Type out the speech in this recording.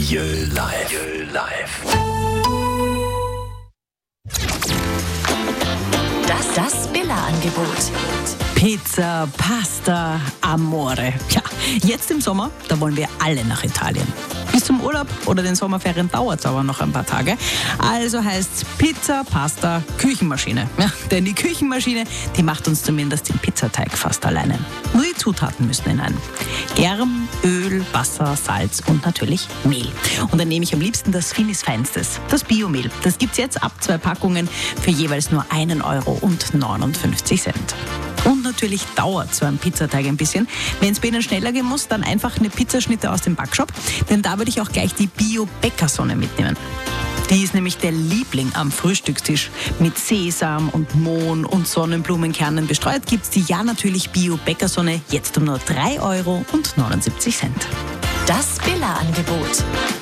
Jö live. Das Billa-Angebot. Pizza, Pasta, Amore. Ja, jetzt im Sommer, da wollen wir alle nach Italien. Bis zum Urlaub oder den Sommerferien dauert es aber noch ein paar Tage. Also heißt's Pizza, Pasta, Küchenmaschine. Ja, denn die Küchenmaschine, die macht uns zumindest den Pizzateig fast alleine. Nur die Zutaten müssen hinein. Germ, Öl, Wasser, Salz und natürlich Mehl. Und dann nehme ich am liebsten das Finis Feinstes, das Biomehl. Das gibt's jetzt ab 2 Packungen für jeweils nur 1,59 €. Und natürlich dauert so ein Pizzateig ein bisschen. Wenn es bei Ihnen schneller gehen muss, dann einfach eine Pizzaschnitte aus dem Backshop. Denn da würde ich auch gleich die Bio-Bäckersonne mitnehmen. Die ist nämlich der Liebling am Frühstückstisch. Mit Sesam und Mohn und Sonnenblumenkernen bestreut gibt's die ja natürlich Bio-Bäckersonne jetzt um nur 3,79 €. Das Billa-Angebot.